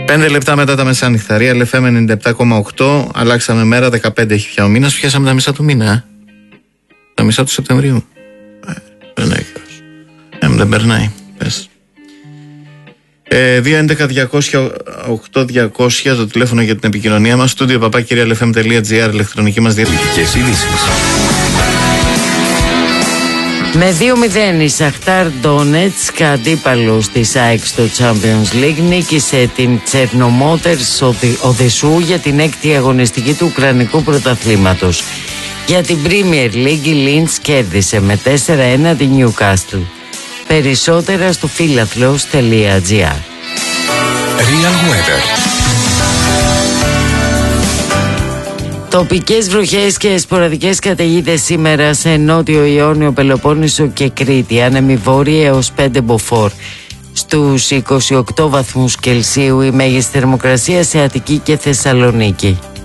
5 λεπτά μετά τα μεσάνυχτα. Real FM 97,8. Αλλάξαμε μέρα, 15 έχει πια ο μήνας. Πιάσαμε τα μισά του μήνα. Τα μισά του Σεπτεμβρίου. Περνάει καιρός. Δεν περνάει. Πες. 211-200-8200 το τηλέφωνο για την επικοινωνία μας. Studio papakirialfm.gr, ηλεκτρονική μας διεύθυνση. Με 2-0 η Σαχτάρ Ντόνετσκ, αντίπαλος της ΑΕΚ στο Champions League, νίκησε την Τσερνομότερς Οδεσσού για την 6η αγωνιστική του Ουκρανικού πρωταθλήματος. Για την Premier League η Λίντς κέρδισε με 4-1 την Newcastle. Περισσότερα στο φιλαθλος.gr. Real Weather. Τοπικές βροχές και σποραδικές καταιγίδες σήμερα σε Νότιο Ιόνιο, Πελοπόννησο και Κρήτη. Άνεμοι βόρειοι έως 5 μποφόρ. Στους 28 βαθμούς Κελσίου η μέγιστη θερμοκρασία σε Αττική και Θεσσαλονίκη.